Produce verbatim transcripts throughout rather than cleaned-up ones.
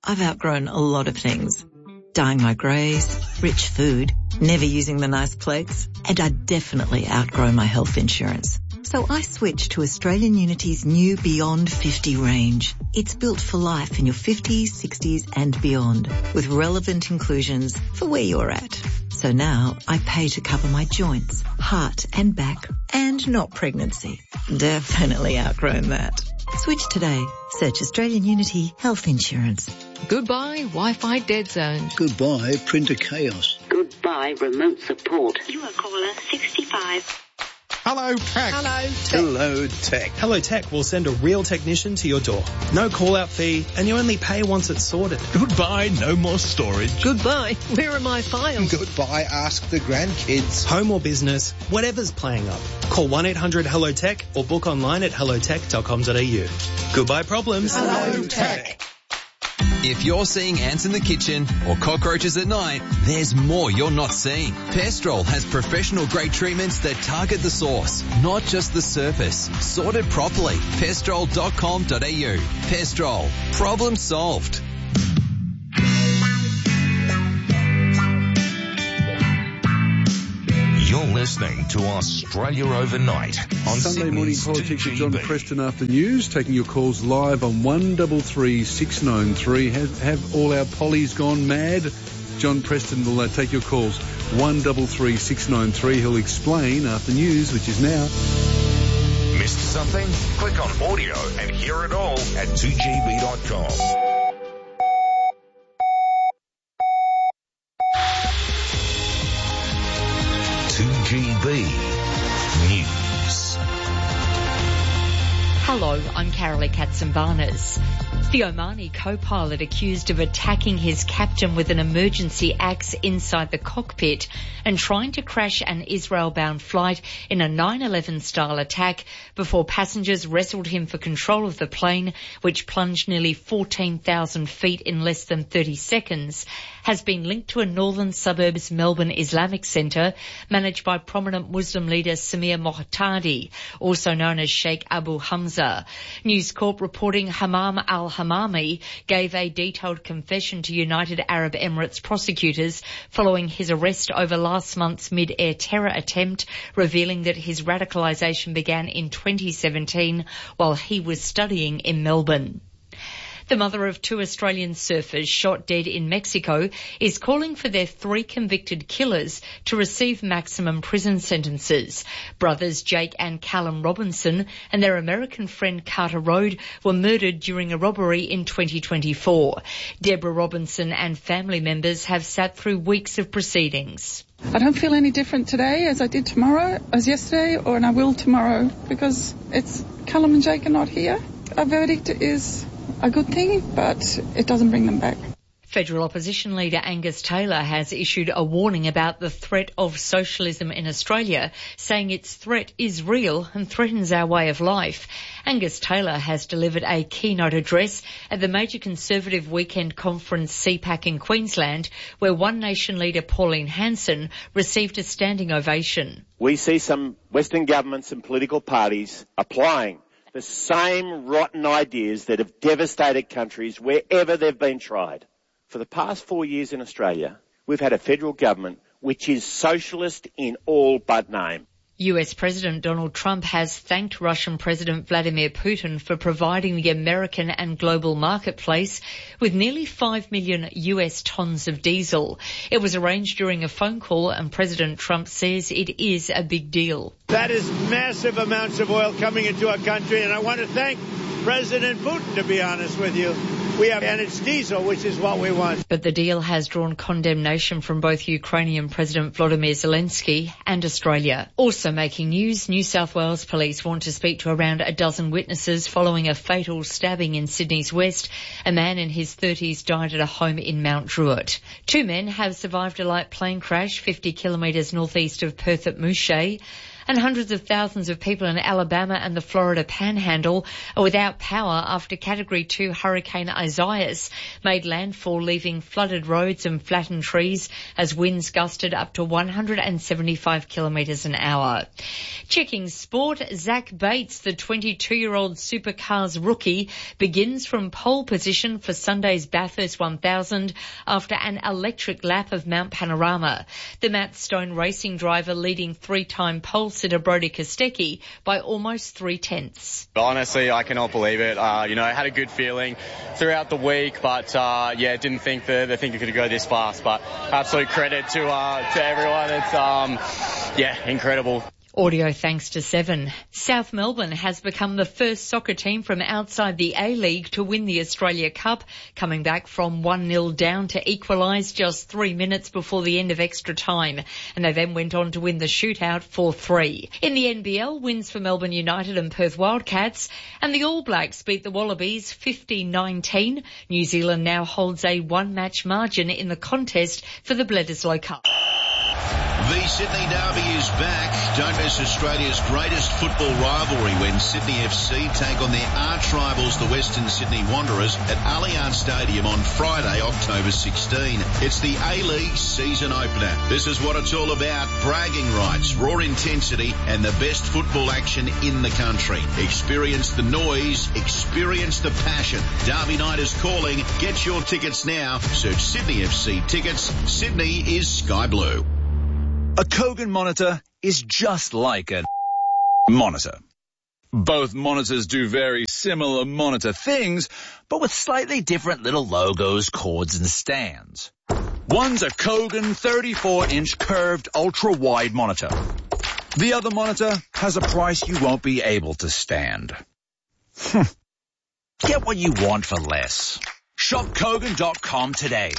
I've outgrown a lot of things. Dyeing my greys, rich food, never using the nice plates, and I definitely outgrown my health insurance. So I switched to Australian Unity's new Beyond fifty range. It's built for life in your fifties, sixties and beyond, with relevant inclusions for where you're at. So now I pay to cover my joints, heart and back, and not pregnancy. Definitely outgrown that. Switch today. Search Australian Unity Health Insurance. Goodbye Wi-Fi dead zone. Goodbye printer chaos. Goodbye remote support. You are caller sixty-five. Hello, Tech. Hello, Tech. Hello, Tech. Hello Tech will send a real technician to your door. No call-out fee, and you only pay once it's sorted. Goodbye, no more storage. Goodbye, where are my files? Goodbye, ask the grandkids. Home or business, whatever's playing up. Call one eight hundred hello tech or book online at hello tech dot com dot a u. Goodbye problems. Hello, Tech. If you're seeing ants in the kitchen or cockroaches at night, there's more you're not seeing. Pestrol has professional-grade treatments that target the source, not just the surface. Sorted properly. pestrol dot com dot a u. Pestrol. Problem solved. You're listening to Australia Overnight on Sunday morning Sydney's politics two with G B. John Preston after news, taking your calls live on one three three six nine three. Have, have all our pollies gone mad? John Preston will uh, take your calls one three three six nine three. He'll explain after news, which is now. Missed something? Click on audio and hear it all at two G B dot com. two G B News. Hello, I'm Carolee Katsimbarnas. The Omani co-pilot accused of attacking his captain with an emergency axe inside the cockpit and trying to crash an Israel-bound flight in a nine eleven style attack before passengers wrestled him for control of the plane, which plunged nearly fourteen thousand feet in less than thirty seconds, has been linked to a northern suburbs Melbourne Islamic Centre managed by prominent Muslim leader Samir Mohtadi, also known as Sheikh Abu Hamza. News Corp reporting Hammam al-Hammami gave a detailed confession to United Arab Emirates prosecutors following his arrest over last month's mid-air terror attempt, revealing that his radicalisation began in twenty seventeen while he was studying in Melbourne. The mother of two Australian surfers shot dead in Mexico is calling for their three convicted killers to receive maximum prison sentences. Brothers Jake and Callum Robinson and their American friend Carter Rode were murdered during a robbery in twenty twenty-four. Deborah Robinson and family members have sat through weeks of proceedings. I don't feel any different today as I did tomorrow, as yesterday, or and I will tomorrow, because it's Callum and Jake are not here. Our verdict is a good thing, but it doesn't bring them back. Federal opposition leader Angus Taylor has issued a warning about the threat of socialism in Australia, saying its threat is real and threatens our way of life. Angus Taylor has delivered a keynote address at the major Conservative weekend conference C PAC in Queensland, where One Nation leader Pauline Hanson received a standing ovation. We see some Western governments and political parties applying the same rotten ideas that have devastated countries wherever they've been tried. For the past four years in Australia, we've had a federal government which is socialist in all but name. U S President Donald Trump has thanked Russian President Vladimir Putin for providing the American and global marketplace with nearly five million U S tons of diesel. It was arranged during a phone call, and President Trump says it is a big deal. That is massive amounts of oil coming into our country, and I want to thank President Putin, to be honest with you. We have, and it's diesel, which is what we want. But the deal has drawn condemnation from both Ukrainian President Volodymyr Zelensky and Australia. Also making news, New South Wales police want to speak to around a dozen witnesses following a fatal stabbing in Sydney's West. A man in his thirties died at a home in Mount Druitt. Two men have survived a light plane crash fifty kilometres northeast of Perth at Mouchet. And hundreds of thousands of people in Alabama and the Florida Panhandle are without power after Category two Hurricane Isaias made landfall, leaving flooded roads and flattened trees as winds gusted up to one hundred seventy-five kilometres an hour. Checking sport, Zach Bates, the twenty-two-year-old supercars rookie, begins from pole position for Sunday's Bathurst one thousand after an electric lap of Mount Panorama. The Matt Stone Racing driver leading three-time pole sitter Brodie Kostecki by almost three-tenths. Honestly, I cannot believe it. Uh, you know, I had a good feeling throughout the week, but uh, yeah, didn't think the, the thing could go this fast. But absolute credit to uh, to everyone. It's um, yeah, incredible. Audio thanks to Seven. South Melbourne has become the first soccer team from outside the A-League to win the Australia Cup, coming back from one nil down to equalise just three minutes before the end of extra time. And they then went on to win the shootout four three. In the N B L, wins for Melbourne United and Perth Wildcats, and the All Blacks beat the Wallabies fifty nineteen. New Zealand now holds a one-match margin in the contest for the Bledisloe Cup. The Sydney Derby is back. Don't miss Australia's greatest football rivalry when Sydney F C take on their arch rivals, the Western Sydney Wanderers, at Allianz Stadium on Friday, October sixteenth. It's the A-League season opener. This is what it's all about. Bragging rights, raw intensity, and the best football action in the country. Experience the noise. Experience the passion. Derby night is calling. Get your tickets now. Search Sydney F C tickets. Sydney is sky blue. A Kogan monitor is just like a monitor. Both monitors do very similar monitor things, but with slightly different little logos, cords, and stands. One's a Kogan thirty-four inch curved ultra-wide monitor. The other monitor has a price you won't be able to stand. Get what you want for less. Shop Kogan dot com today.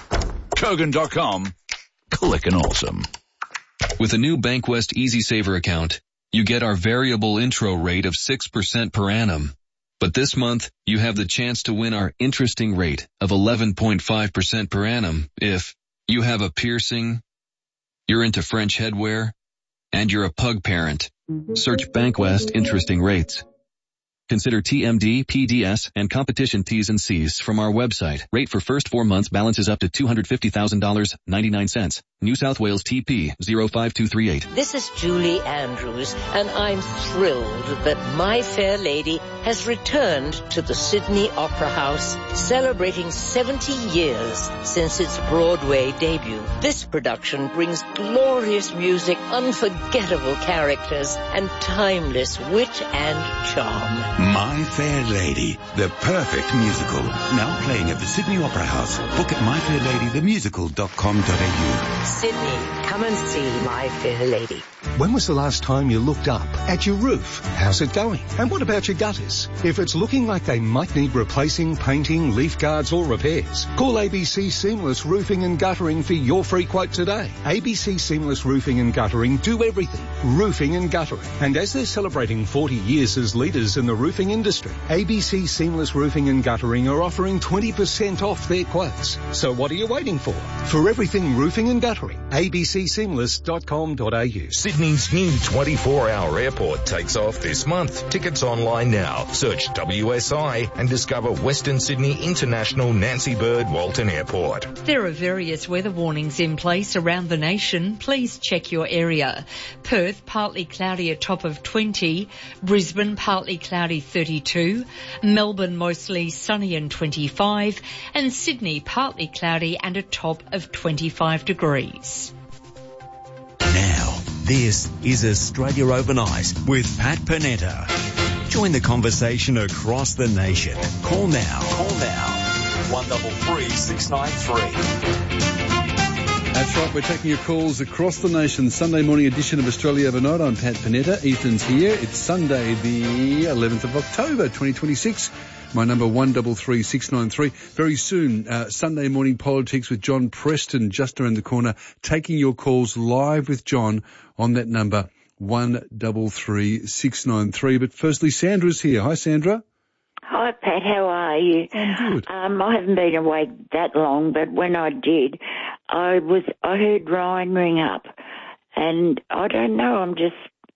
Kogan dot com. Clickin' awesome. With a new Bankwest Easy Saver account, you get our variable intro rate of six percent per annum. But this month, you have the chance to win our interesting rate of eleven point five percent per annum if you have a piercing, you're into French headwear, and you're a pug parent. Search Bankwest Interesting Rates. Consider T M D, P D S, and competition T's and C's from our website. Rate for first four months balances up to two hundred fifty thousand dollars and ninety-nine cents. New South Wales T P zero five two three eight. This is Julie Andrews, and I'm thrilled that My Fair Lady has returned to the Sydney Opera House, celebrating seventy years since its Broadway debut. This production brings glorious music, unforgettable characters, and timeless wit and charm. My Fair Lady, the perfect musical. Now playing at the Sydney Opera House. Book at my fair lady the musical dot com dot a u. Sydney, come and see My Fair Lady. When was the last time you looked up at your roof? How's it going? And what about your gutters? If it's looking like they might need replacing, painting, leaf guards or repairs, call A B C Seamless Roofing and Guttering for your free quote today. A B C Seamless Roofing and Guttering do everything. Roofing and guttering. And as they're celebrating forty years as leaders in the roofing industry, A B C Seamless Roofing and Guttering are offering twenty percent off their quotes. So what are you waiting for? For everything roofing and guttering, A B C seamless dot com dot a u. Sydney's new twenty-four hour airport takes off this month. Tickets online now. Search W S I and discover Western Sydney International Nancy Bird Walton Airport. There are various weather warnings in place around the nation. Please check your area. Perth, partly cloudy, a top of twenty. Brisbane, partly cloudy, thirty-two. Melbourne, mostly sunny and twenty-five. And Sydney, partly cloudy and a top of twenty-five degrees. Now, this is Australia Overnight with Pat Panetta. Join the conversation across the nation. Call now. Call now. one three three, six nine three. That's right, we're taking your calls across the nation. Sunday morning edition of Australia Overnight. I'm Pat Panetta. Ethan's here. It's Sunday, the eleventh of October, twenty twenty-six. My number one three three, six nine three. Very soon, uh, Sunday morning politics with John Preston just around the corner. Taking your calls live with John on that number one three three, six nine three. But firstly, Sandra's here. Hi, Sandra. Hi, Pat. How are you? I'm good. Um, I haven't been awake that long, but when I did, I was I heard Ryan ring up, and I don't know. I'm just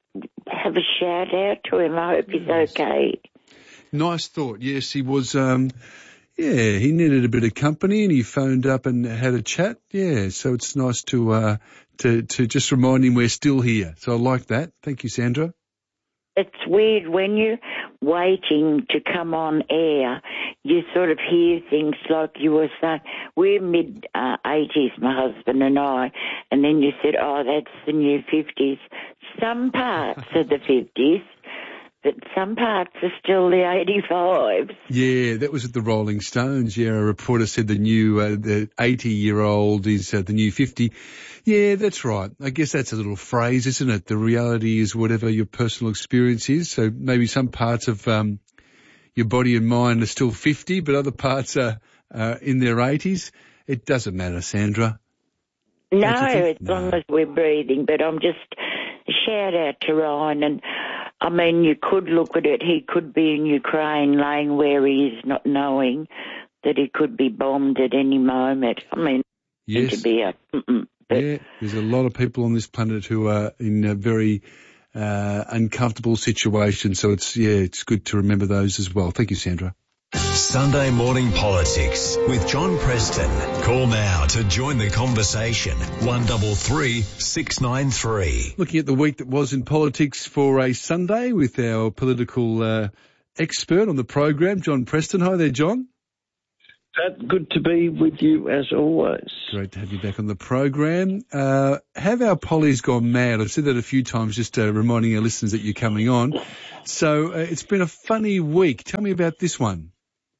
have a shout out to him. I hope he's okay. Nice thought. Yes, he was, um, yeah, he needed a bit of company and he phoned up and had a chat. Yeah, so it's nice to, uh, to, to just remind him we're still here. So I like that. Thank you, Sandra. It's weird when you're waiting to come on air, you sort of hear things like you were saying, we're mid-eighties, uh, my husband and I, and then you said, oh, that's the new fifties. Some parts of the fifties, but some parts are still the eighty-fives. Yeah, that was at the Rolling Stones. Yeah, a reporter said the new, uh, the eighty-year-old is uh, the new fifty. Yeah, that's right. I guess that's a little phrase, isn't it? The reality is whatever your personal experience is. So maybe some parts of um, your body and mind are still fifty, but other parts are uh, in their eighties. It doesn't matter, Sandra. No, as no. long as we're breathing. But I'm just a shout out to Ryan. And I mean, you could look at it. He could be in Ukraine, laying where he is, not knowing that he could be bombed at any moment. I mean, yes. to be a. Mm-mm. Yeah, there's a lot of people on this planet who are in a very uh, uncomfortable situation. So it's, yeah, it's good to remember those as well. Thank you, Sandra. Sunday Morning Politics with John Preston. Call now to join the conversation. one three three, six nine three. Looking at the week that was in politics for a Sunday with our political uh, expert on the program, John Preston. Hi there, John. Pat, good to be with you as always. Great to have you back on the program. Uh, have our pollies gone mad? I've said that a few times, just uh, reminding our listeners that you're coming on. So uh, it's been a funny week. Tell me about this one.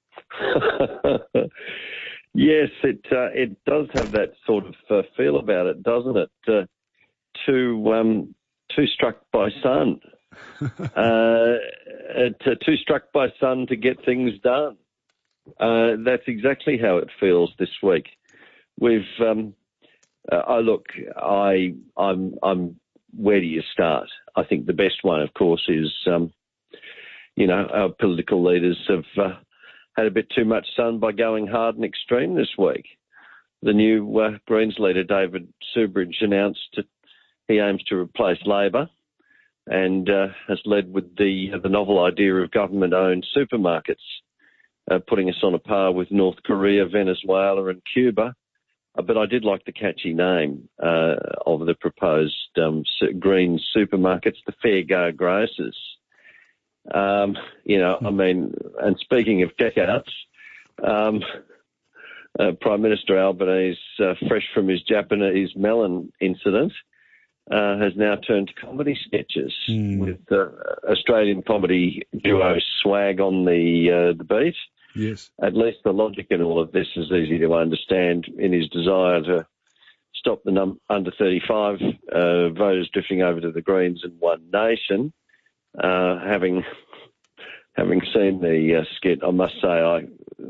Yes, it uh, it does have that sort of uh, feel about it, doesn't it? Uh, two um, two struck by sun, uh, to, two struck by sun to get things done. Uh, that's exactly how it feels this week. We've, um, uh, oh look, I, I'm, I'm. Where do you start? I think the best one, of course, is, um, you know, our political leaders have uh, had a bit too much sun by going hard and extreme this week. The new uh, Greens leader, David Subridge, announced that he aims to replace Labor, and uh, has led with the uh, the novel idea of government-owned supermarkets. Uh, putting us on a par with North Korea, Venezuela and Cuba. Uh, but I did like the catchy name uh, of the proposed um, su- green supermarkets, the Fair Go Grocers. Um, you know, I mean, and speaking of checkouts, um, uh, Prime Minister Albanese, uh, fresh from his Japanese melon incident, uh, has now turned to comedy sketches mm. with uh, Australian comedy duo Swag on the uh, the beat. Yes. At least the logic in all of this is easy to understand in his desire to stop the num- under thirty-five uh, voters drifting over to the Greens and One Nation. Uh, having having seen the uh, skit, I must say I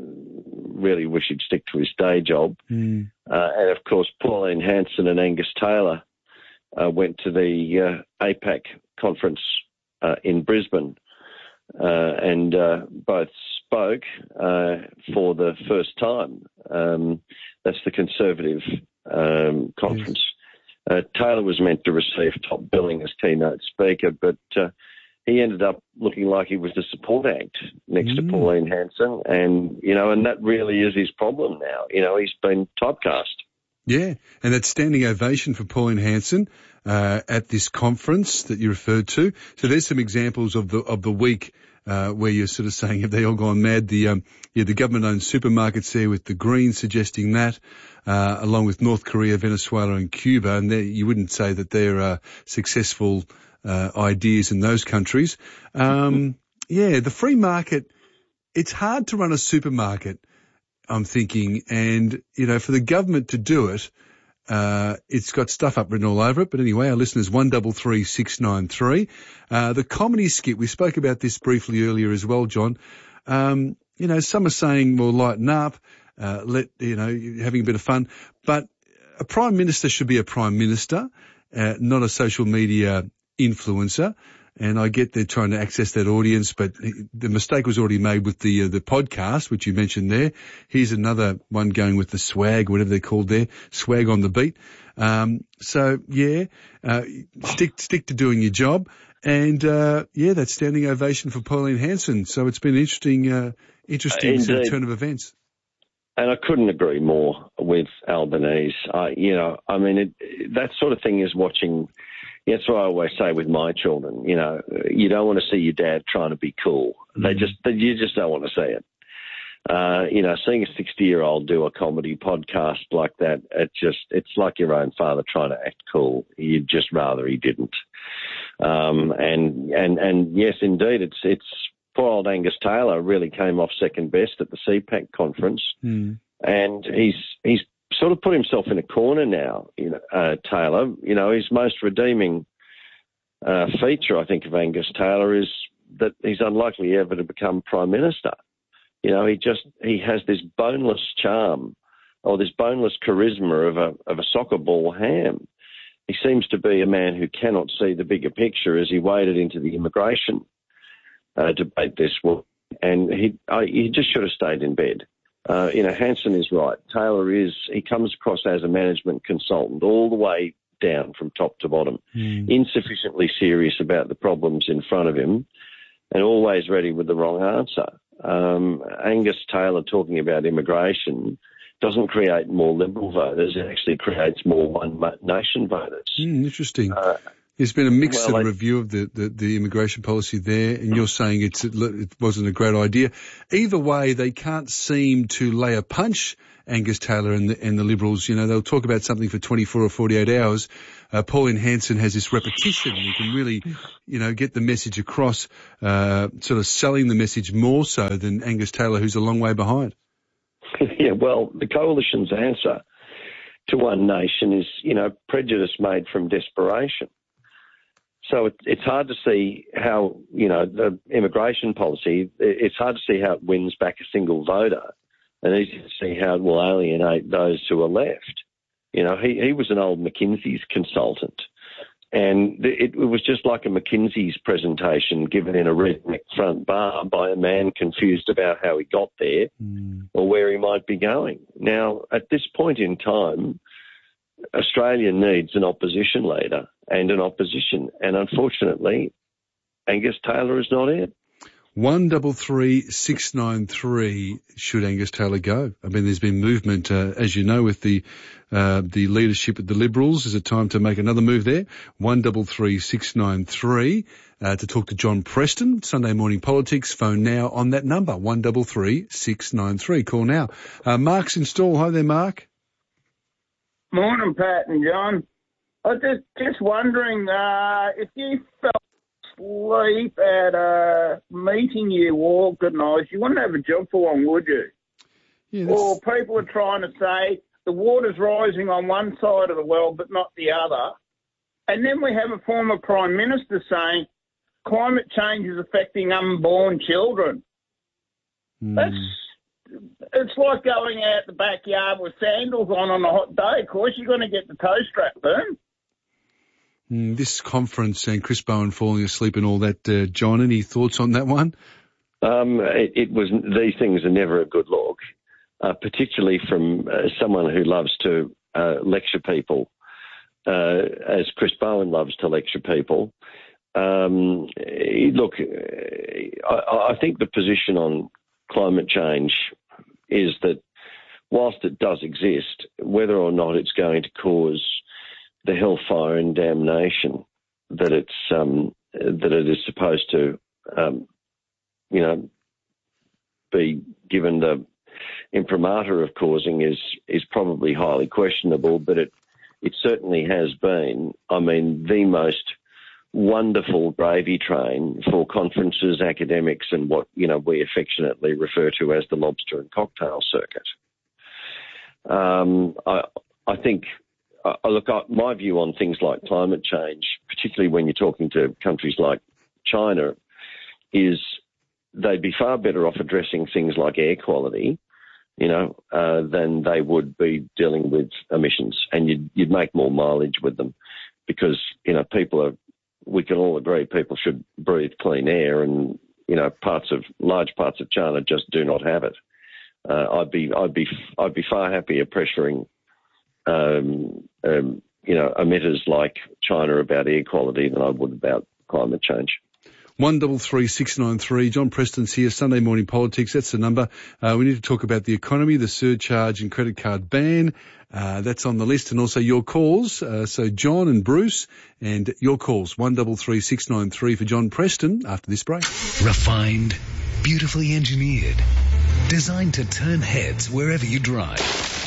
really wish he'd stick to his day job. Mm. Uh, and, of course, Pauline Hanson and Angus Taylor uh, went to the uh, APAC conference uh, in Brisbane uh, and uh, both spoke uh, for the first time. Um, that's the Conservative um, conference. Yes. Uh, Taylor was meant to receive top billing as keynote speaker, but uh, he ended up looking like he was the support act next mm. to Pauline Hanson, and you know, and that really is his problem now. You know, he's been typecast. Yeah, and that standing ovation for Pauline Hanson uh, at this conference that you referred to. So there's some examples of the of the week. Uh, where you're sort of saying, have they all gone mad? The um, yeah, the government-owned supermarkets there with the Greens suggesting that, uh, along with North Korea, Venezuela and Cuba. And you wouldn't say that they're uh, successful uh, ideas in those countries. Um, yeah, the free market, it's hard to run a supermarket, I'm thinking. And, you know, for the government to do it, Uh, it's got stuff up written all over it. But anyway, our listeners, one three three, six nine three. Uh, the comedy skit, we spoke about this briefly earlier as well, John. Um, you know, some are saying, well, lighten up, uh, let, you know, having a bit of fun. But a prime minister should be a prime minister, uh, not a social media influencer. And I get they're trying to access that audience, but the mistake was already made with the uh, the podcast, which you mentioned there. Here's another one going with the swag, whatever they're called there, swag on the beat. Um, so yeah, uh, stick stick to doing your job. And, uh, yeah, that standing ovation for Pauline Hanson. So it's been an interesting, uh, interesting Uh, sort of indeed. turn of events. And I couldn't agree more with Albanese. I, you know, I mean, it, that sort of thing is watching. That's what I always say with my children. You know, you don't want to see your dad trying to be cool. Mm. They just, they, you just don't want to see it. Uh, you know, seeing a sixty-year-old do a comedy podcast like that, it just, it's like your own father trying to act cool. You'd just rather he didn't. Um, and, and, and yes, indeed, it's, it's, poor old Angus Taylor really came off second best at the C PAC conference. Mm. And he's, he's sort of put himself in a corner now, you know, uh, Taylor. You know, his most redeeming, uh, feature, I think, of Angus Taylor is that he's unlikely ever to become Prime Minister. You know, he just, he has this boneless charm or this boneless charisma of a, of a soccer ball ham. He seems to be a man who cannot see the bigger picture as he waded into the immigration uh, debate this week. And he, I, he just should have stayed in bed. Uh, you know, Hanson is right. Taylor is, he comes across as a management consultant all the way down from top to bottom, mm. insufficiently serious about the problems in front of him and always ready with the wrong answer. Um, Angus Taylor talking about immigration doesn't create more Liberal voters. It actually creates more One Nation voters. Mm, interesting. Uh, There's been a mixed well, sort of I, review of the, the, the immigration policy there, and you're saying it's, it wasn't a great idea. Either way, they can't seem to lay a punch, Angus Taylor and the, and the Liberals. You know, they'll talk about something for twenty-four or forty-eight hours. Uh, Pauline Hanson has this repetition. You can really, you know, get the message across, uh, sort of selling the message more so than Angus Taylor, who's a long way behind. Yeah, well, the coalition's answer to One Nation is, you know, prejudice made from desperation. So it, it's hard to see how, you know, the immigration policy, it's hard to see how it wins back a single voter and easy to see how it will alienate those who are left. You know, he, he was an old McKinsey's consultant, and it, it was just like a McKinsey's presentation given in a redneck front bar by a man confused about how he got there mm. or where he might be going. Now, at this point in time, Australia needs an opposition leader and an opposition, and unfortunately, Angus Taylor is not it. One double three six nine three. Should Angus Taylor go? I mean, there's been movement, uh, as you know, with the uh, the leadership of the Liberals. Is it time to make another move there? One double three six nine three uh, to talk to John Preston. Sunday Morning Politics. Phone now on that number. One double three six nine three. Call now. Uh, Mark's in stall. Hi there, Mark. Morning, Pat and John. I was just just wondering uh, if you fell asleep at a meeting you organised, you wouldn't have a job for one, would you? Yeah, or people are trying to say the water's rising on one side of the world but not the other. And then we have a former Prime Minister saying climate change is affecting unborn children. Mm. That's It's like going out the backyard with sandals on on a hot day. Of course, you're going to get the toe strap burn. Mm, this conference and Chris Bowen falling asleep and all that, uh, John, any thoughts on that one? Um, it, it was, these things are never a good look, uh, particularly from uh, someone who loves to uh, lecture people, uh, as Chris Bowen loves to lecture people. Um, look, I, I think the position on climate change is that whilst it does exist, whether or not it's going to cause the hellfire and damnation that it's um, that it is supposed to, um, you know, be given the imprimatur of causing is is probably highly questionable. But it it certainly has been, I mean, the most wonderful gravy train for conferences, academics, and what, you know, we affectionately refer to as the lobster and cocktail circuit. Um, I, I think, uh, look, I, my view on things like climate change, particularly when you're talking to countries like China, is they'd be far better off addressing things like air quality, you know, uh, than they would be dealing with emissions, and you'd, you'd make more mileage with them because, you know, people are, we can all agree people should breathe clean air, and, you know, parts of large parts of China just do not have it. Uh, I'd be, I'd be, I'd be far happier pressuring, um, um, you know, emitters like China about air quality than I would about climate change. One double three six nine three. John Preston's here. Sunday morning politics. That's the number. Uh, we need to talk about the economy, the surcharge and credit card ban. Uh, that's on the list, and also your calls. Uh, so John and Bruce, and your calls. One double three six nine three for John Preston after this break. Refined, beautifully engineered, designed to turn heads wherever you drive.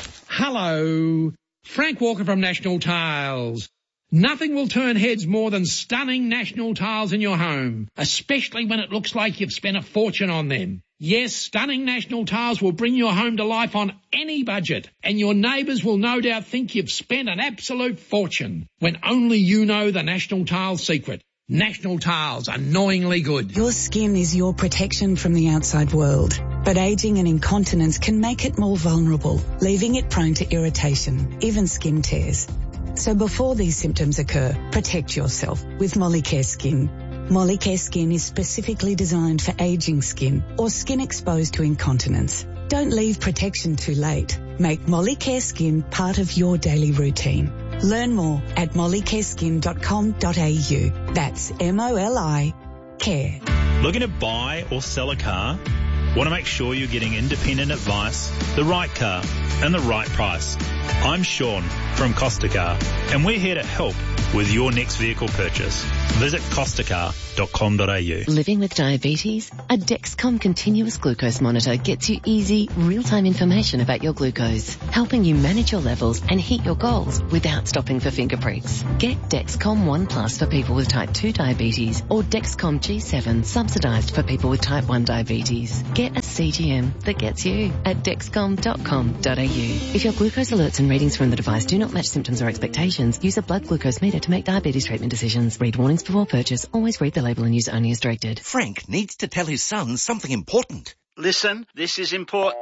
Hello, Frank Walker from National Tiles. Nothing will turn heads more than stunning National Tiles in your home, especially when it looks like you've spent a fortune on them. Yes, stunning National Tiles will bring your home to life on any budget, and your neighbours will no doubt think you've spent an absolute fortune, when only you know the National Tiles secret. National Tiles, annoyingly good. Your skin is your protection from the outside world, but ageing and incontinence can make it more vulnerable, leaving it prone to irritation, even skin tears. So before these symptoms occur, protect yourself with Molicare Skin. Molicare Skin is specifically designed for aging skin or skin exposed to incontinence. Don't leave protection too late. Make Molicare Skin part of your daily routine. Learn more at mollicare skin dot com dot a u. That's M O L I care. Looking to buy or sell a car? Want to make sure you're getting independent advice, the right car, and the right price. I'm Sean from Costa Car, and we're here to help with your next vehicle purchase. Visit costa car dot com dot a u. Living with diabetes? A Dexcom continuous glucose monitor gets you easy, real-time information about your glucose, helping you manage your levels and hit your goals without stopping for finger pricks. Get Dexcom One Plus for people with type two diabetes or Dexcom G seven subsidised for people with type one diabetes. Get a C T M that gets you at dexcom dot com dot a u. If your glucose alerts and readings from the device do not match symptoms or expectations, use a blood glucose meter to make diabetes treatment decisions. Read warnings before purchase. Always read the label and use only as directed. Frank needs to tell his son something important. Listen, this is important.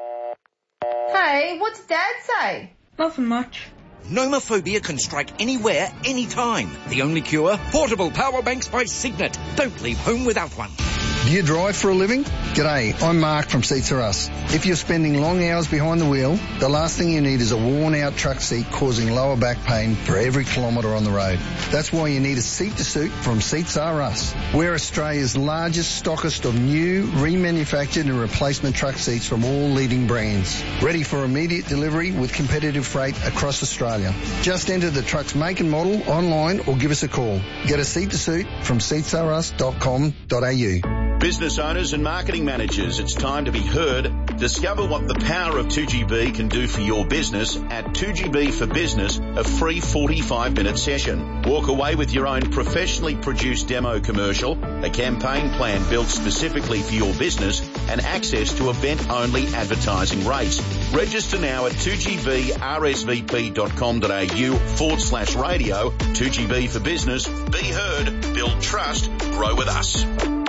Hey, what's Dad say? Nothing much. Nomophobia can strike anywhere, anytime. The only cure? Portable power banks by Signet. Don't leave home without one. Do you drive for a living? G'day, I'm Mark from Seats Are Us. If you're spending long hours behind the wheel, the last thing you need is a worn-out truck seat causing lower back pain for every kilometre on the road. That's why you need a seat to suit from Seats Are Us. We're Australia's largest stockist of new, remanufactured and replacement truck seats from all leading brands. Ready for immediate delivery with competitive freight across Australia. Just enter the truck's make and model online or give us a call. Get a seat to suit from seats are us dot com dot a u. Business owners and marketing managers, it's time to be heard. Discover what the power of two G B can do for your business at two G B for Business, a free forty-five minute session. Walk away with your own professionally produced demo commercial, a campaign plan built specifically for your business, and access to event-only advertising rates. Register now at two G B R S V P dot com dot a u forward slash radio. two G B for Business. Be heard, build trust, grow with us.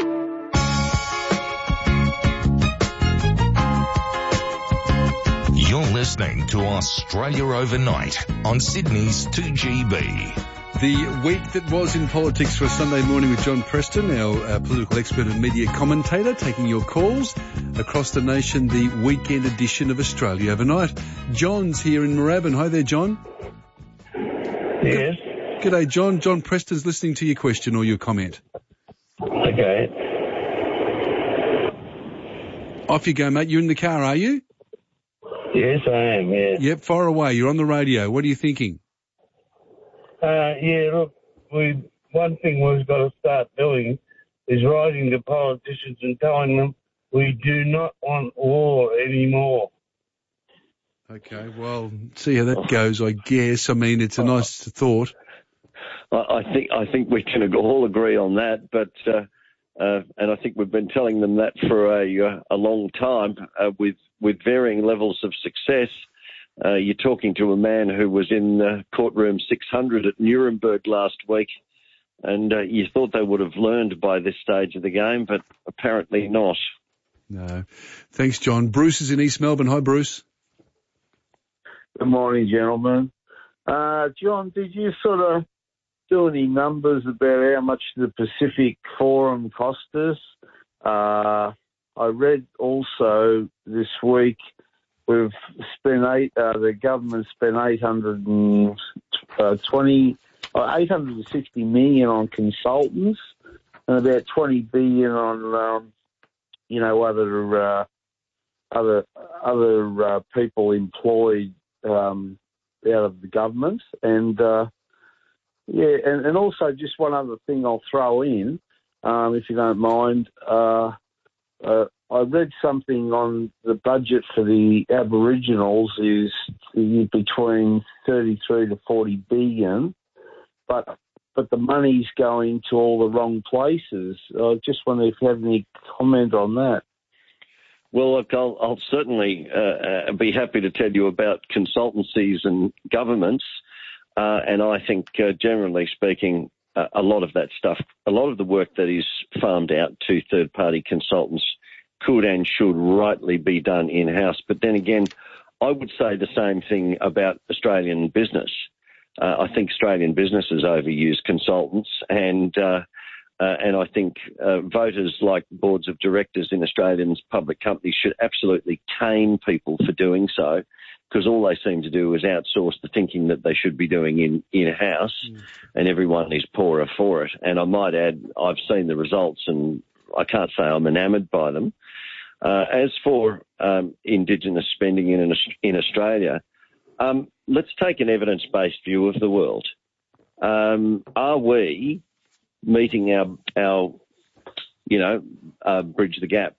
You're listening to Australia Overnight on Sydney's two G B. The week that was in politics for Sunday morning with John Preston, our uh, political expert and media commentator, taking your calls across the nation, the weekend edition of Australia Overnight. John's here in Moorabbin. Hi there, John. Yes. G'day, John. John Preston's listening to your question or your comment. Okay. Off you go, mate. You're in the car, are you? Yes, I am, yeah. Yep, far away. You're on the radio. What are you thinking? Uh, yeah, look, we one thing we've got to start doing is writing to politicians and telling them we do not want war anymore. Okay, well, see how that goes, I guess. I mean, it's a nice thought. I think I think we can all agree on that, but uh, uh, and I think we've been telling them that for a a long time uh, with with varying levels of success. Uh, you're talking to a man who was in uh, courtroom six hundred at Nuremberg last week, and uh, you thought they would have learned by this stage of the game, but apparently not. No. Thanks, John. Bruce is in East Melbourne. Hi, Bruce. Good morning, gentlemen. Uh, John, did you sort of do any numbers about how much the Pacific Forum cost us? Uh, I read also this week we've spent eight. Uh, the government spent eight hundred and twenty, uh, eight hundred and sixty million on consultants. and about twenty billion on, um, you know, other uh, other other uh, people employed um, out of the government, and uh, yeah, and, and also just one other thing I'll throw in, um, if you don't mind. Uh, uh, I read something on the budget for the Aboriginals is between thirty-three to forty billion, but but the money's going to all the wrong places. I just wonder if you have any comment on that. Well, look, I'll, I'll certainly uh, be happy to tell you about consultancies and governments, uh, and I think, uh, generally speaking, uh, a lot of that stuff, a lot of the work that is farmed out to third-party consultants could and should rightly be done in-house. But then again, I would say the same thing about Australian business. Uh, I think Australian businesses overuse consultants, and uh, uh, and I think uh, voters, like boards of directors in Australian public companies, should absolutely cane people for doing so, because all they seem to do is outsource the thinking that they should be doing in, in-house, mm. and everyone is poorer for it. And I might add, I've seen the results, and I can't say I'm enamoured by them. Uh, as for um, Indigenous spending in in Australia, um, let's take an evidence-based view of the world. Um, are we meeting our, our you know, uh, bridge the gap?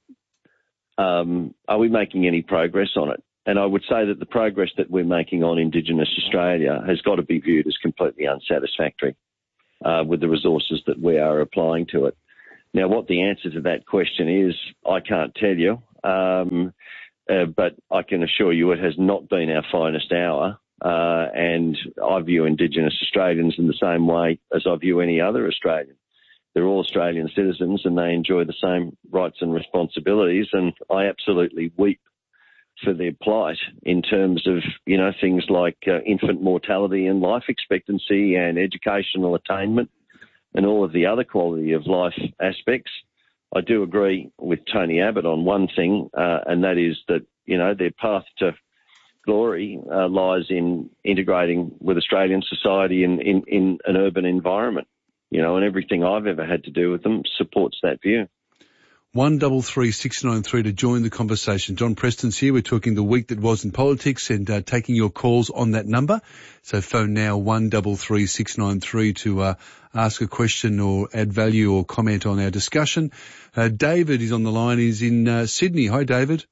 Um, are we making any progress on it? And I would say that the progress that we're making on Indigenous Australia has got to be viewed as completely unsatisfactory uh, with the resources that we are applying to it. Now, what the answer to that question is, I can't tell you, um, uh, but I can assure you it has not been our finest hour, uh, and I view Indigenous Australians in the same way as I view any other Australian. They're all Australian citizens and they enjoy the same rights and responsibilities, and I absolutely weep for their plight in terms of, you know, things like uh, infant mortality and life expectancy and educational attainment, and all of the other quality of life aspects. I do agree with Tony Abbott on one thing, uh, and that is that, you know, their path to glory uh, lies in integrating with Australian society in, in, in an urban environment, you know, and everything I've ever had to do with them supports that view. One double three six nine three to join the conversation. John Preston's here. We're talking the week that was in politics and uh, taking your calls on that number. So phone now one double three six nine three to uh, ask a question or add value or comment on our discussion. Uh, David is on the line. He's in uh, Sydney. Hi, David.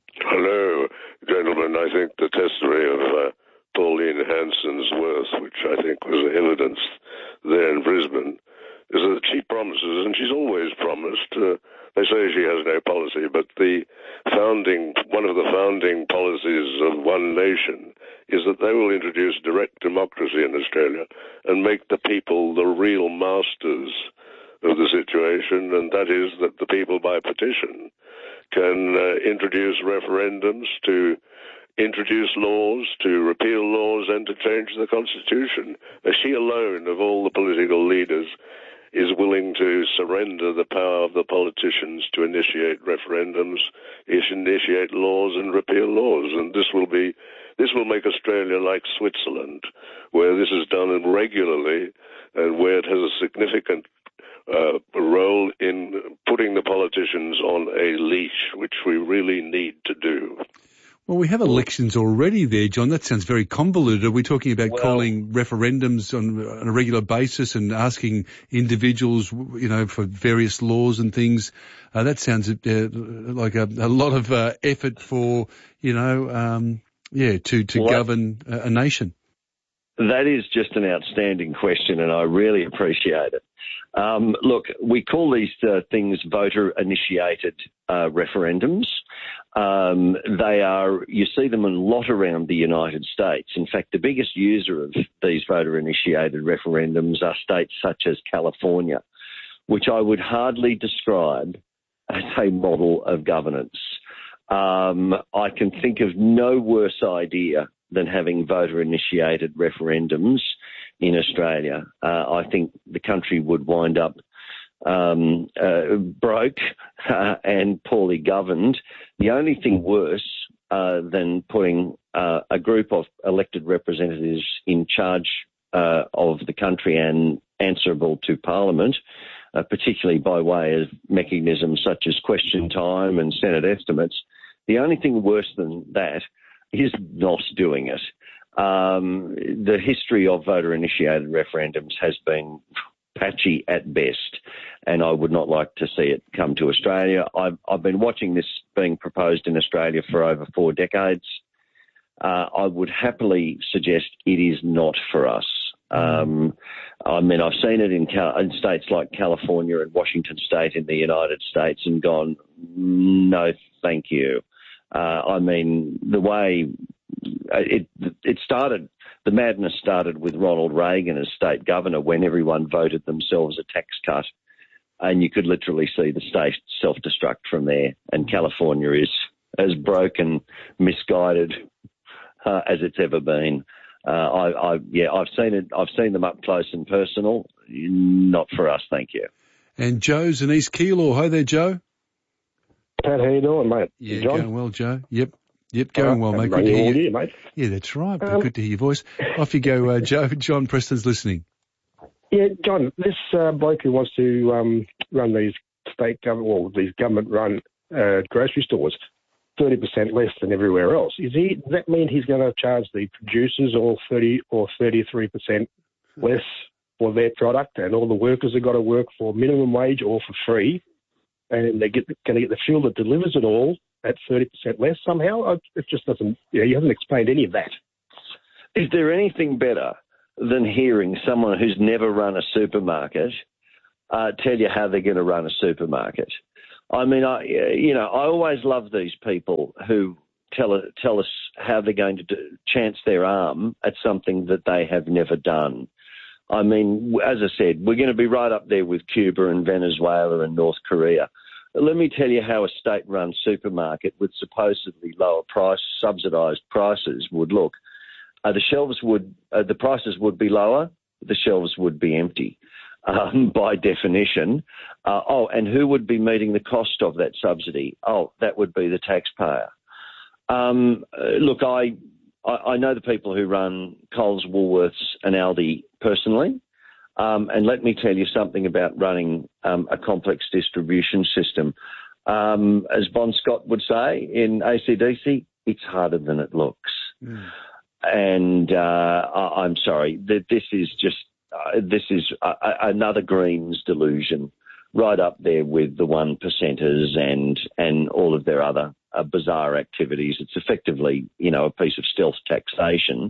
Hello, gentlemen. I think the testimony of uh, Pauline Hanson's Worth, which I think was evidenced there in Brisbane, is that she promises, and she's always promised. Uh, They say she has no policy, but the founding, one of the founding policies of One Nation is that they will introduce direct democracy in Australia and make the people the real masters of the situation, and that is that the people by petition can uh, introduce referendums to introduce laws, to repeal laws and to change the Constitution. She alone, of all the political leaders, is willing to surrender the power of the politicians to initiate referendums, initiate laws and repeal laws. And this will be, this will make Australia like Switzerland, where this is done regularly and where it has a significant uh, role in putting the politicians on a leash, which we really need to do. Well, we have elections already there, John. That sounds very convoluted. Are we talking about well, calling referendums on, on a regular basis and asking individuals, you know, for various laws and things? Uh, that sounds uh, like a, a lot of uh, effort for, you know, um, yeah, to, to well, govern a, a nation. That is just an outstanding question, and I really appreciate it. Um, look, we call these uh, things voter-initiated uh, referendums. Um, they are, you see them a lot around the United States. In fact, the biggest user of these voter-initiated referendums are states such as California, which I would hardly describe as a model of governance. Um, I can think of no worse idea than having voter-initiated referendums in Australia. Uh, I think the country would wind up um, uh, broke uh, and poorly governed. The only thing worse uh, than putting uh, a group of elected representatives in charge uh, of the country and answerable to Parliament uh, particularly by way of mechanisms such as question time and Senate estimates. The only thing worse than that is not doing it. Um, the history of voter-initiated referendums has been patchy at best, and I would not like to see it come to Australia. I've, I've been watching this being proposed in Australia for over four decades. Uh, I would happily suggest it is not for us. Um, I mean, I've seen it in, Cal- in states like California and Washington State in the United States and gone, no, thank you. Uh, I mean, the way it, it started, the madness started with Ronald Reagan as state governor when everyone voted themselves a tax cut, and you could literally see the state self-destruct from there. And California is as broken, misguided uh, as it's ever been. Uh, I, I, yeah, I've seen it. I've seen them up close and personal. Not for us, thank you. And Joe's in East Keilor. Hi there, Joe. Pat, how you doing, mate? Yeah, John? going well, Joe. Yep, yep, going uh, well, mate. Good to hear you, year, mate. Yeah, that's right. Um, Good to hear your voice. Off you go, uh, Joe. John Preston's listening. Yeah, John, this uh, bloke who wants to um, run these state government, well, these government-run uh, grocery stores, thirty percent less than everywhere else. Is he? Does that mean he's going to charge the producers all thirty or thirty-three percent less for their product, and all the workers have got to work for minimum wage or for free, and they're going to get the fuel that delivers it all at thirty percent less somehow? It just doesn't. You know, he hasn't explained any of that. Is there anything better than hearing someone who's never run a supermarket uh, tell you how they're going to run a supermarket? I mean, I you know, I always love these people who tell tell us how they're going to do, chance their arm at something that they have never done. I mean, as I said, we're going to be right up there with Cuba and Venezuela and North Korea. Let me tell you how a state-run supermarket with supposedly lower price, subsidised prices would look. Uh, the shelves would, uh, the prices would be lower, the shelves would be empty. Um, by definition. Uh, oh, and who would be meeting the cost of that subsidy? Oh, that would be the taxpayer. Um, uh, look, I, I I know the people who run Coles, Woolworths and Aldi personally, um, and let me tell you something about running um, a complex distribution system. Um, as Bon Scott would say in A C D C, it's harder than it looks. Mm. And uh, I, I'm sorry, that this is just Uh, this is uh, another Greens delusion, right up there with the one percenters and and all of their other uh, bizarre activities. It's effectively, you know, a piece of stealth taxation.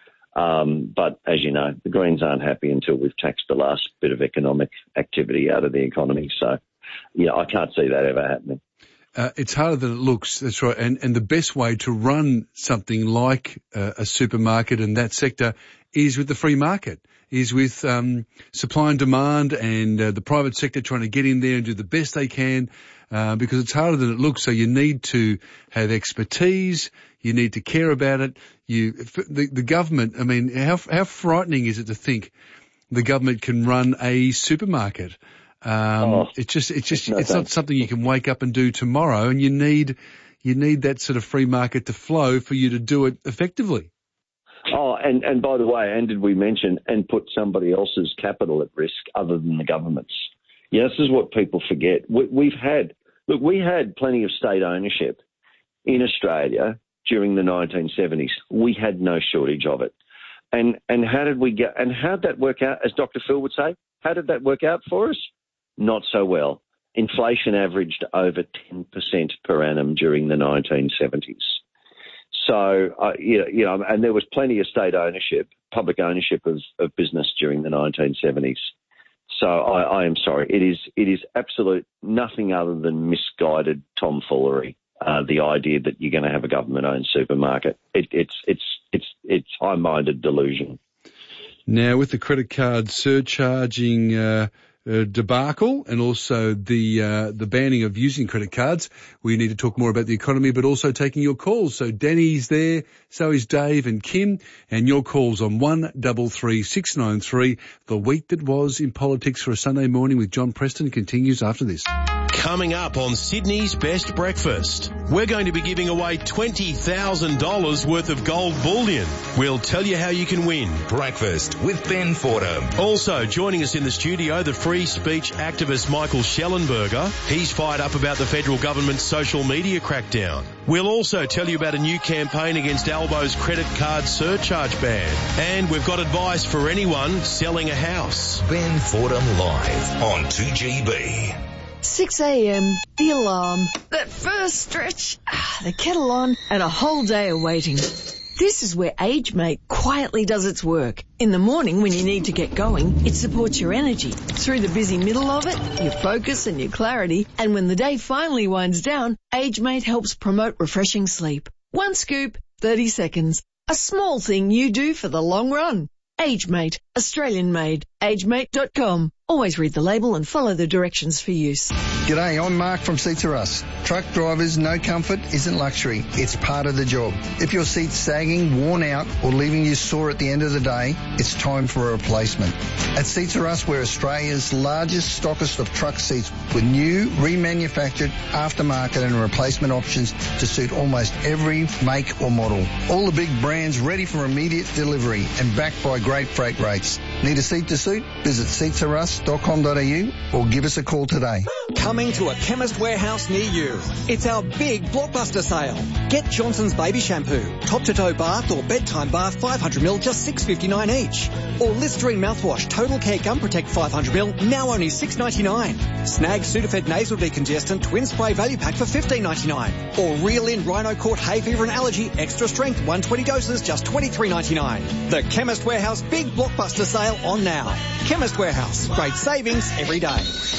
Um, but as you know, the Greens aren't happy until we've taxed the last bit of economic activity out of the economy. So, yeah, I can't see that ever happening. Uh, it's harder than it looks. That's right. And and the best way to run something like uh, a supermarket in that sector is with the free market, is with um, supply and demand and uh, the private sector trying to get in there and do the best they can, uh, because it's harder than it looks. So you need to have expertise. You need to care about it. You, the, the government, I mean, how how frightening is it to think the government can run a supermarket? Um, oh, it's just, it's just, no it's thanks. not something you can wake up and do tomorrow, and you need, you need that sort of free market to flow for you to do it effectively. Oh, and, and by the way, and did we mention and put somebody else's capital at risk other than the government's? Yeah, this is what people forget. We, we've had, look, we had plenty of state ownership in Australia during the nineteen seventies. We had no shortage of it. And, and how did we get, and how did that work out, as Doctor Phil would say? How did that work out for us? Not so well. Inflation averaged over ten percent per annum during the nineteen seventies. So, uh, you, know, you know, and there was plenty of state ownership, public ownership of, of business during the nineteen seventies. So I, I am sorry. It is it is absolute nothing other than misguided tomfoolery. Uh, the idea that you're going to have a government-owned supermarket. It, it's it's it's it's high-minded delusion. Now, with the credit card surcharging uh, uh, debacle and also the uh, the banning of using credit cards, we need to talk more about the economy, but also taking your calls. So Danny's there, so is Dave and Kim, and your calls on one double three six nine three. The week that was in politics for a Sunday morning with John Preston continues after this. Coming up on Sydney's Best Breakfast, we're going to be giving away twenty thousand dollars worth of gold bullion. We'll tell you how you can win. Breakfast with Ben Fordham. Also joining us in the studio, the free speech activist Michael Schellenberger. He's fired up about the federal government's social media crackdown. We'll also tell you about a new campaign against Albo's credit card surcharge ban. And we've got advice for anyone selling a house. Ben Fordham live on two G B. six a.m, the alarm, that first stretch, the kettle on, and a whole day of waiting. This is where AgeMate quietly does its work. In the morning when you need to get going, it supports your energy. Through the busy middle of it, your focus and your clarity. And when the day finally winds down, AgeMate helps promote refreshing sleep. One scoop, thirty seconds. A small thing you do for the long run. AgeMate, Australian made. agemate dot com. Always read the label and follow the directions for use. G'day, I'm Mark from Seats Are Us. Truck drivers, no comfort isn't luxury. It's part of the job. If your seat's sagging, worn out, or leaving you sore at the end of the day, it's time for a replacement. At Seats Are Us, we're Australia's largest stockist of truck seats with new, remanufactured, aftermarket and replacement options to suit almost every make or model. All the big brands ready for immediate delivery and backed by great freight rates. Need a seat to suit? Visit seats are us dot com dot a u or give us a call today. Coming to a Chemist Warehouse near you. It's our big blockbuster sale. Get Johnson's Baby Shampoo, top-to-toe bath or bedtime bath five hundred milliliters, just six dollars fifty-nine each. Or Listerine mouthwash, Total Care Gum Protect five hundred milliliters, now only six dollars ninety-nine. Snag Sudafed Nasal Decongestant Twin Spray Value Pack for fifteen dollars ninety-nine. Or Reel In Rhino Court Hay Fever and Allergy Extra Strength one hundred twenty doses, just twenty-three dollars ninety-nine. The Chemist Warehouse big blockbuster sale on now. Chemist Warehouse, great savings every day.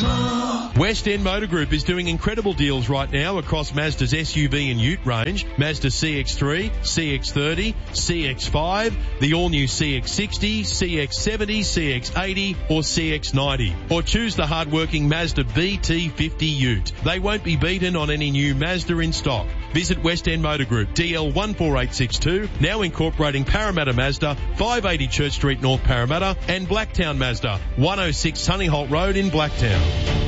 West End Motor Group is doing incredible deals right now across Mazda's S U V and Ute range, Mazda C X three, C X thirty, C X five, the all-new C X sixty, C X seventy, C X eighty or C X ninety. Or choose the hard-working Mazda B T fifty Ute. They won't be beaten on any new Mazda in stock. Visit West End Motor Group, D L one four eight six two, now incorporating Parramatta Mazda, five eighty Church Street, North Parramatta, and Blacktown Mazda, one oh six Sunnyholt Road in Blacktown.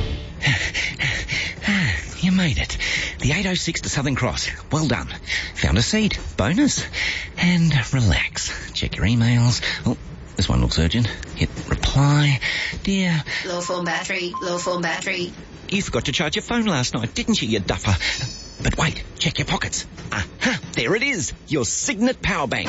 You made it. The eight oh six to Southern Cross. Well done. Found a seat. Bonus. And relax. Check your emails. Oh, this one looks urgent. Hit reply. Dear. Low phone battery. Low phone battery. You forgot to charge your phone last night, didn't you, you duffer? But wait. Check your pockets. Aha. There it is. Your Signet Power Bank.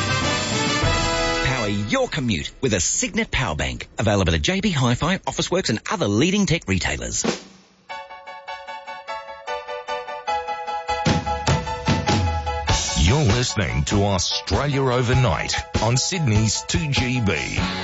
Power your commute with a Signet Power Bank. Available at J B Hi-Fi, Officeworks and other leading tech retailers. You're listening to Australia Overnight on Sydney's two G B.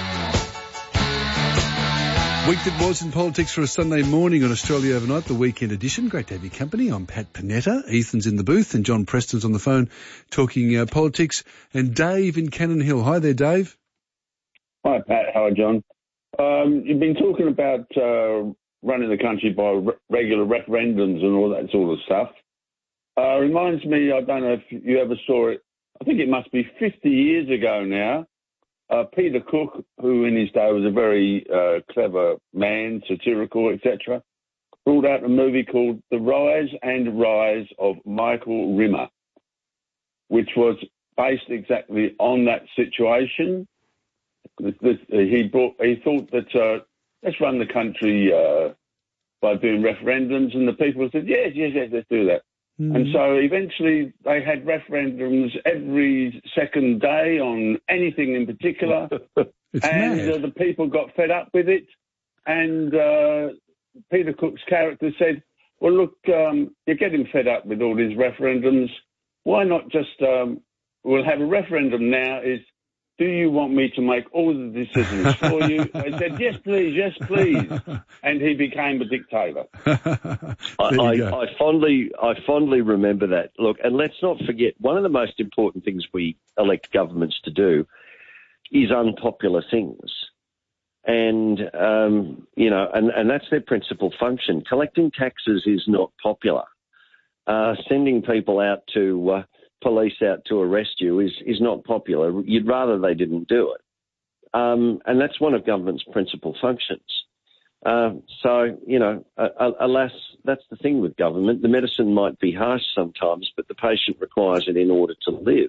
Week that was in politics for a Sunday morning on Australia Overnight, the weekend edition. Great to have your company. I'm Pat Panetta. Ethan's in the booth and John Preston's on the phone talking uh, politics. And Dave in Cannon Hill. Hi there, Dave. Hi, Pat. How are you, John? Um, you've been talking about uh, running the country by re- regular referendums and all that sort of stuff. Uh, reminds me, I don't know if you ever saw it, I think it must be fifty years ago now. Uh, Peter Cook, who in his day was a very uh, clever man, satirical, et cetera, brought out a movie called The Rise and Rise of Michael Rimmer, which was based exactly on that situation. He brought, he thought that uh, let's run the country uh, by doing referendums, and the people said, yes, yes, yes, let's do that. Mm. And so eventually they had referendums every second day on anything in particular. and uh, the people got fed up with it. And uh, Peter Cook's character said, well, look, um, you're getting fed up with all these referendums. Why not just, um, we'll have a referendum now is, do you want me to make all the decisions for you? They said, yes, please, yes, please. And he became a dictator. I, I, I fondly I fondly remember that. Look, and let's not forget, one of the most important things we elect governments to do is unpopular things. And, um, you know, and, and that's their principal function. Collecting taxes is not popular. Uh, sending people out to... Uh, police out to arrest you is, is not popular. You'd rather they didn't do it. Um, and that's one of government's principal functions. Uh, so, you know, uh, alas, that's the thing with government. The medicine might be harsh sometimes, but the patient requires it in order to live.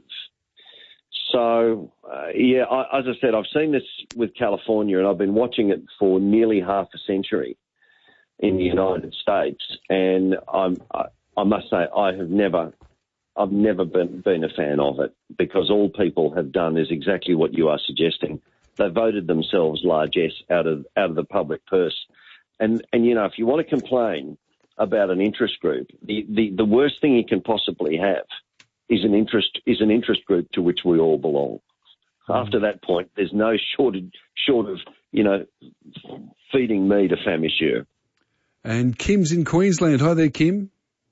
So, uh, yeah, I, as I said, I've seen this with California, and I've been watching it for nearly half a century in the United States. And I'm, I, I must say, I have never, I've never been, been a fan of it, because all people have done is exactly what you are suggesting. They voted themselves largesse out of out of the public purse. And, and you know, if you want to complain about an interest group, the, the, the worst thing you can possibly have is an interest is an interest group to which we all belong. Mm. After that point, there's no shortage, short of, you know, feeding me to famishure. And Kim's in Queensland. Hi there, Kim.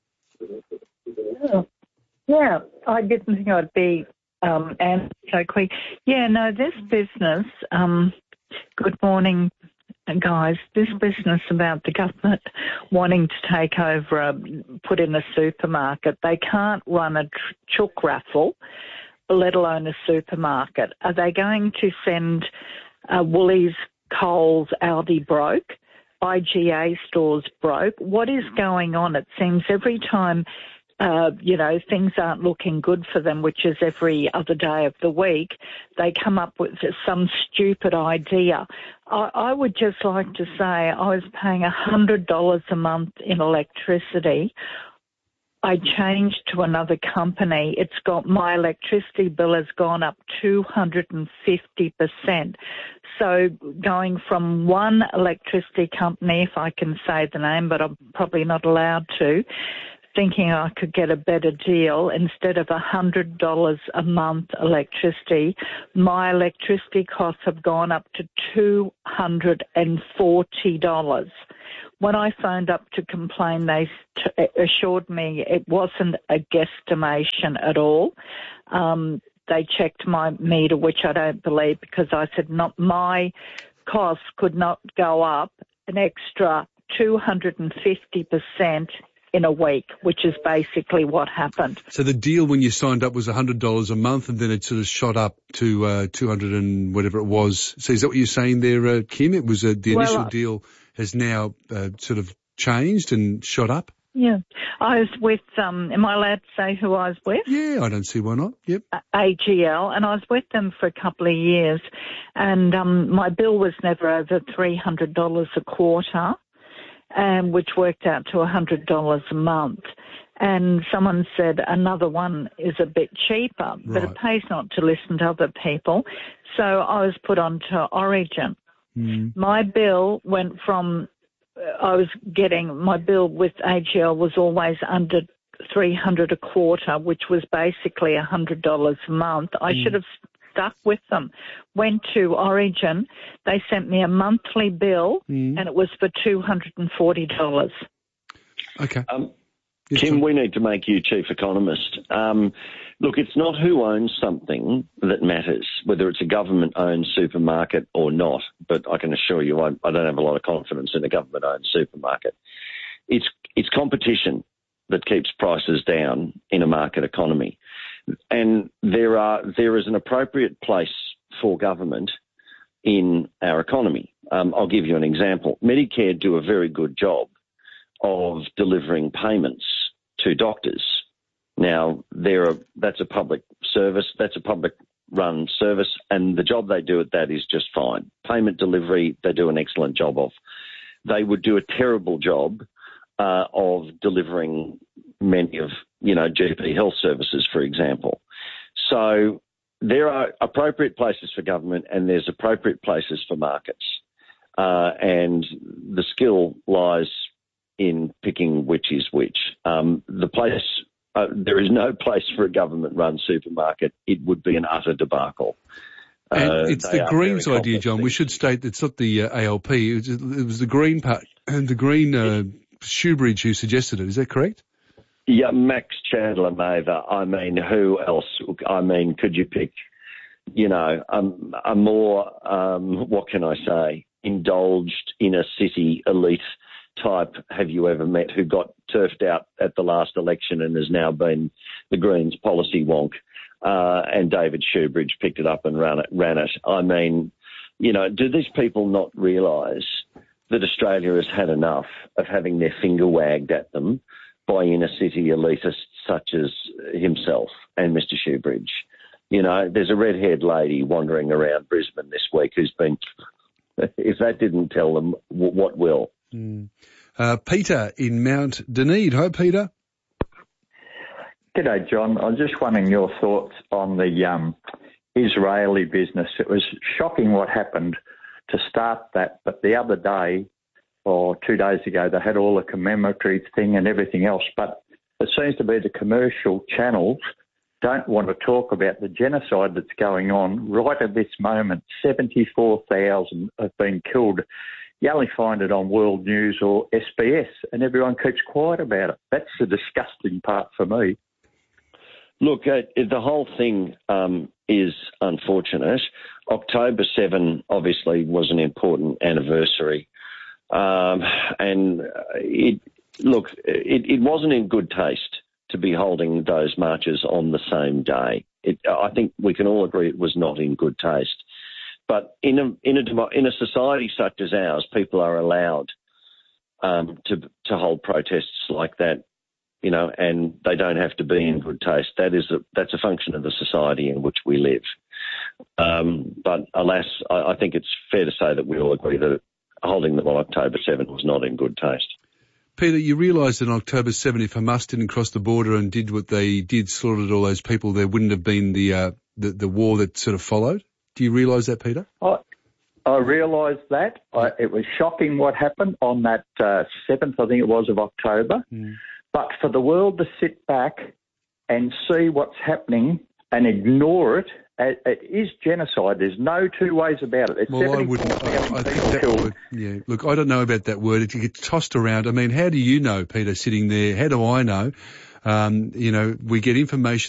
Yeah, yeah. I didn't think I'd be um, answered so quick. Yeah, no, this business, um, good morning, guys, this business about the government wanting to take over, a, put in a supermarket, they can't run a tr- chook raffle, let alone a supermarket. Are they going to send uh, Woolies, Coles, Aldi broke, I G A stores broke? What is going on? It seems every time Uh, you know, things aren't looking good for them, which is every other day of the week, they come up with some stupid idea. I, I would just like to say I was paying one hundred dollars a month in electricity. I changed to another company. It's got, my electricity bill has gone up two hundred fifty percent. So going from one electricity company, if I can say the name, but I'm probably not allowed to, thinking I could get a better deal, instead of one hundred dollars a month electricity, my electricity costs have gone up to two hundred forty dollars. When I phoned up to complain, they t- assured me it wasn't a guesstimation at all. Um, they checked my meter, which I don't believe, because I said not my costs could not go up an extra two hundred fifty percent in a week, which is basically what happened. So the deal when you signed up was one hundred dollars a month, and then it sort of shot up to uh, two hundred and whatever it was. So is that what you're saying there, uh, Kim? It was uh, the initial well, deal has now uh, sort of changed and shot up? Yeah. I was with, um, am I allowed to say who I was with? Yeah, I don't see why not. Yep. A G L, and I was with them for a couple of years, and um, my bill was never over three hundred dollars a quarter. Um, which worked out to one hundred dollars a month. And someone said another one is a bit cheaper, but right. It pays not to listen to other people. So I was put on to Origin. Mm. My bill went from, uh, I was getting, my bill with A G L was always under three hundred dollars a quarter, which was basically one hundred dollars a month. I mm. should have stuck with them. Went to Origin. They sent me a monthly bill, mm. and it was for two hundred forty dollars. Okay. Um, Kim, we need to make you chief economist. Um, look, it's not who owns something that matters, whether it's a government-owned supermarket or not, but I can assure you I, I don't have a lot of confidence in a government-owned supermarket. It's, it's competition that keeps prices down in a market economy. And there are there is an appropriate place for government in our economy. Um, I'll give you an example. Medicare do a very good job of delivering payments to doctors. Now, they're a, that's a public service, that's a public-run service, and the job they do at that is just fine. Payment delivery, they do an excellent job of. They would do a terrible job uh, of delivering many of, you know, G P health services, for example. So there are appropriate places for government and there's appropriate places for markets. Uh, and the skill lies in picking which is which. Um, the place, uh, there is no place for a government-run supermarket. It would be an utter debacle. And uh, it's the Greens idea, John. We should state it's not the uh, A L P. It was, it was the Green part, and the Green uh, Shoebridge who suggested it. Is that correct? Yeah, Max Chandler Mather. I mean, who else? I mean, could you pick, you know, um, a more, um, what can I say, indulged inner city elite type have you ever met who got turfed out at the last election and has now been the Greens policy wonk? Uh, and David Shoebridge picked it up and ran it, ran it. I mean, you know, do these people not realise that Australia has had enough of having their finger wagged at them by inner city elitists such as himself and Mister Shoebridge. You know, there's a red-haired lady wandering around Brisbane this week who's been, if that didn't tell them, what will? Mm. Uh, Peter in Mount Dunedin. Hi, Peter. G'day, John. I was just wondering your thoughts on the um, Israeli business. It was shocking what happened to start that, but the other day, or two days ago, they had all the commemoratory thing and everything else, but it seems to be the commercial channels don't want to talk about the genocide that's going on right at this moment. seventy-four thousand have been killed. You only find it on World News or S B S, and everyone keeps quiet about it. That's the disgusting part for me. Look, uh, the whole thing um, is unfortunate. October seventh obviously was an important anniversary. Um, and it, look, it, it wasn't in good taste to be holding those marches on the same day. It, I think we can all agree it was not in good taste. But in a in a in a society such as ours, people are allowed um, to to hold protests like that, you know, and they don't have to be in good taste. That is a, that's a function of the society in which we live. Um, but alas, I, I think it's fair to say that we all agree that holding them on October seventh was not in good taste. Peter, you realise that on October seventh, if Hamas didn't cross the border and did what they did, slaughtered all those people, there wouldn't have been the uh, the, the war that sort of followed? Do you realise that, Peter? I, I realise that. I, it was shocking what happened on that uh, seventh, I think it was, of October. Mm. But for the world to sit back and see what's happening and ignore it, it, it is genocide. There's no two ways about it. There's well, I wouldn't. I, I think that word, yeah. Look, I don't know about that word. It gets tossed around. I mean, how do you know, Peter, sitting there? How do I know? Um, you know, we get information